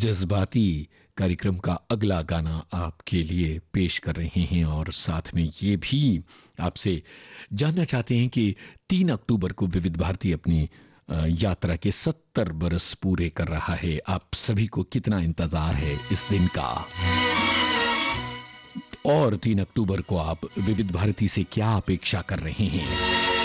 जज्बाती कार्यक्रम का अगला गाना आपके लिए पेश कर रहे हैं और साथ में ये भी आपसे जानना चाहते हैं कि 3 अक्टूबर को विविध भारती अपनी यात्रा के 70 बरस पूरे कर रहा है। आप सभी को कितना इंतजार है इस दिन का, और 3 अक्टूबर को आप विविध भारती से क्या अपेक्षा कर रहे हैं?